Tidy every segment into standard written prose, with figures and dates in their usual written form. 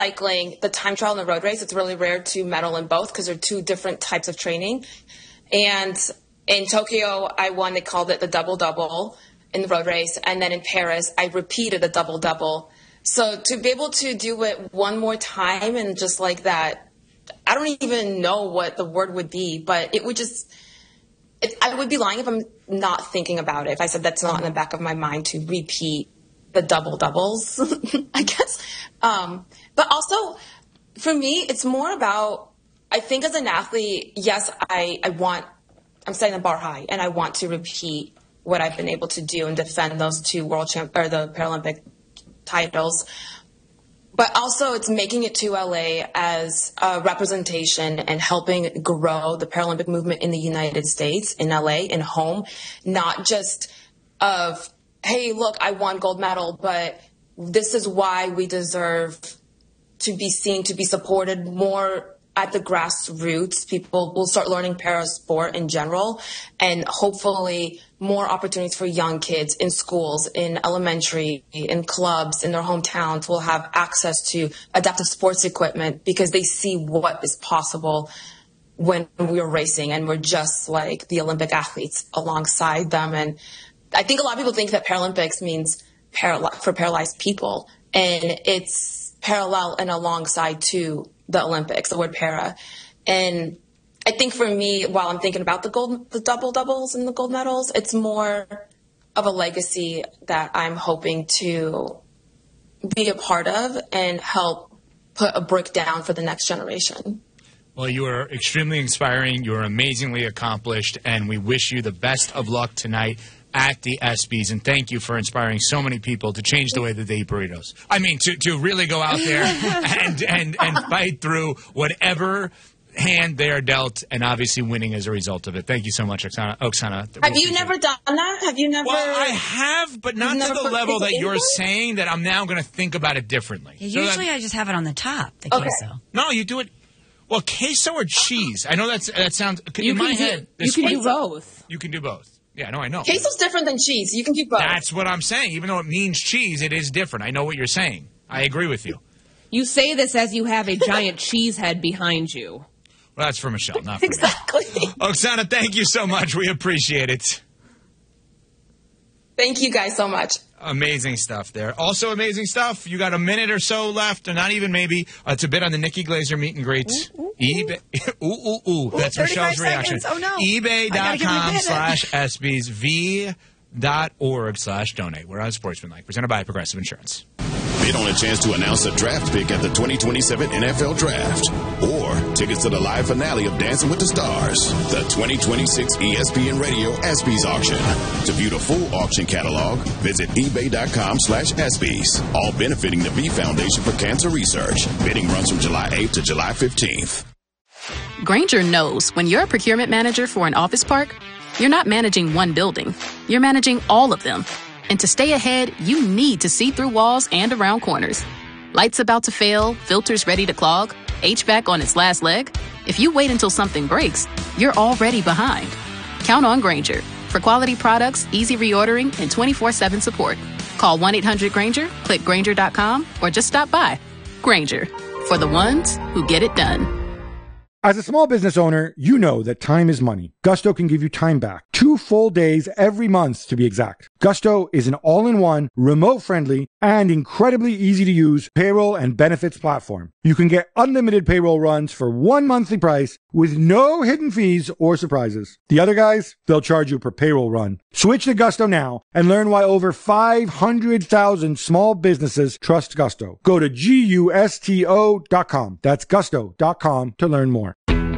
cycling, the time trial and the road race, it's really rare to medal in both because they're two different types of training. And in Tokyo, I won, they called it the double-double in the road race. And then in Paris, I repeated the double-double. So to be able to do it one more time and just like that, I don't even know what the word would be, but it would just, I would be lying if I'm not thinking about it. If I said that's not in the back of my mind to repeat the double-doubles, I guess. But also, for me, it's more about, I think as an athlete, yes, I'm setting the bar high, and I want to repeat what I've been able to do and defend those two the Paralympic titles. But also, it's making it to LA as a representation and helping grow the Paralympic movement in the United States, in LA, in home, not just of, hey, look, I won gold medal, but this is why we deserve to be seen, to be supported more at the grassroots. People will start learning para sport in general, and hopefully more opportunities for young kids in schools, in elementary, in clubs, in their hometowns will have access to adaptive sports equipment because they see what is possible when we're racing and we're just like the Olympic athletes alongside them. And I think a lot of people think that Paralympics means for paralyzed people, and it's parallel and alongside to the Olympics, the word para. And I think for me, while I'm thinking about the double-doubles and the gold medals, it's more of a legacy that I'm hoping to be a part of and help put a brick down for the next generation. Well, you are extremely inspiring. You are amazingly accomplished, and we wish you the best of luck tonight at the ESPYs, and thank you for inspiring so many people to change the way that they eat burritos. I mean, to really go out there and fight through whatever hand they are dealt, and obviously winning as a result of it. Thank you so much, Oksana. Have you never done that? Have you never? Well, I have, but not to the level that you're saying, that I'm now going to think about it differently. Yeah, usually I just have it on the top, the queso. No, you do it. Well, queso or cheese? I know that sounds, in my head. You can do both. You can do both. Yeah, no, I know. Queso's different than cheese. You can do both. That's what I'm saying. Even though it means cheese, it is different. I know what you're saying. I agree with you. You say this as you have a giant cheese head behind you. Well, that's for Michelle, not for exactly. me. Oksana, thank you so much. We appreciate it. Thank you guys so much. Amazing stuff there. Also amazing stuff. You got a minute or so left, or not even maybe, to bid on the Nikki Glaser meet and greet. eBay. That's Michelle's reaction. Oh, no. eBay.com/ESPYs, v.org/donate. We're on Sportsmanlike, presented by Progressive Insurance. Bid on a chance to announce a draft pick at the 2027 NFL Draft, or tickets to the live finale of Dancing with the Stars, the 2026 ESPN Radio ESPYs auction. To view the full auction catalog, visit ebay.com/ESPYs, all benefiting the V Foundation for Cancer Research. Bidding runs from July 8th to July 15th. Grainger knows when you're a procurement manager for an office park, you're not managing one building, you're managing all of them. And to stay ahead, you need to see through walls and around corners. Lights about to fail, filters ready to clog, HVAC on its last leg. If you wait until something breaks, you're already behind. Count on Grainger for quality products, easy reordering, and 24/7 support. Call 1-800-GRAINGER, click Grainger.com, or just stop by. Grainger, for the ones who get it done. As a small business owner, you know that time is money. Gusto can give you time back. 2 full days every month, to be exact. Gusto is an all-in-one, remote-friendly, and incredibly easy-to-use payroll and benefits platform. You can get unlimited payroll runs for one monthly price with no hidden fees or surprises. The other guys, they'll charge you per payroll run. Switch to Gusto now and learn why over 500,000 small businesses trust Gusto. Go to GUSTO.com. That's Gusto.com to learn more.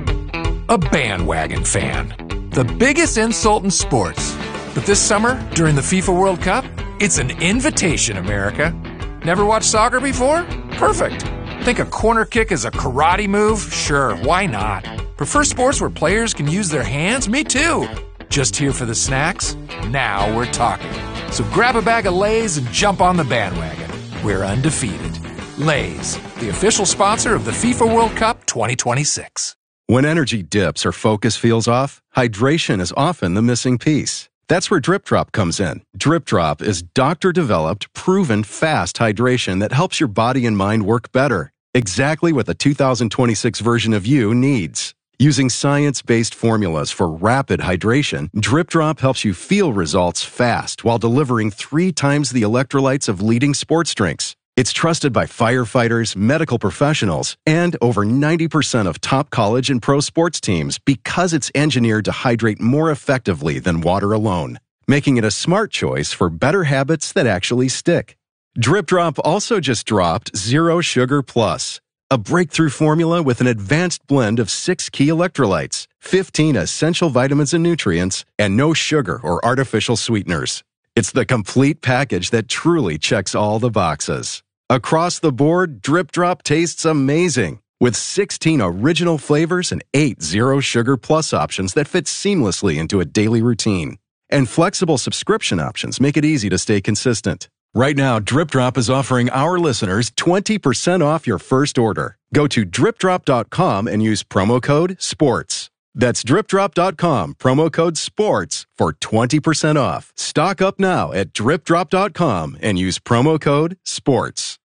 A bandwagon fan. The biggest insult in sports. But this summer, during the FIFA World Cup, it's an invitation, America. Never watched soccer before? Perfect. Think a corner kick is a karate move? Sure, why not? Prefer sports where players can use their hands? Me too. Just here for the snacks? Now we're talking. So grab a bag of Lay's and jump on the bandwagon. We're undefeated. Lay's, the official sponsor of the FIFA World Cup 2026. When energy dips or focus feels off, hydration is often the missing piece. That's where Drip Drop comes in. Drip Drop is doctor-developed, proven fast hydration that helps your body and mind work better. Exactly what the 2026 version of you needs. Using science-based formulas for rapid hydration, Drip Drop helps you feel results fast while delivering 3 times the electrolytes of leading sports drinks. It's trusted by firefighters, medical professionals, and over 90% of top college and pro sports teams because it's engineered to hydrate more effectively than water alone, making it a smart choice for better habits that actually stick. Drip Drop also just dropped Zero Sugar Plus, a breakthrough formula with an advanced blend of 6 key electrolytes, 15 essential vitamins and nutrients, and no sugar or artificial sweeteners. It's the complete package that truly checks all the boxes. Across the board, Drip Drop tastes amazing, with 16 original flavors and 8 Zero Sugar Plus options that fit seamlessly into a daily routine. And flexible subscription options make it easy to stay consistent. Right now, Drip Drop is offering our listeners 20% off your first order. Go to dripdrop.com and use promo code SPORTS. That's dripdrop.com, promo code SPORTS for 20% off. Stock up now at dripdrop.com and use promo code SPORTS.